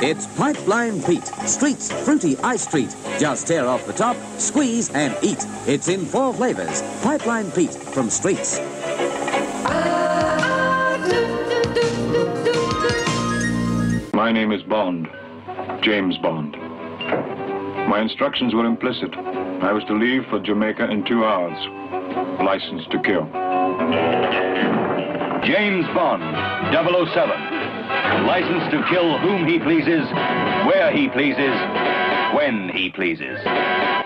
It's Pipeline Pete, Street's fruity ice treat. Just tear off the top, squeeze, and eat. It's in 4 flavors. Pipeline Pete from Streets. My name is Bond, James Bond. My instructions were implicit. I was to leave for Jamaica in 2 hours. License to kill. James Bond, 007. License to kill whom he pleases, where he pleases, when he pleases.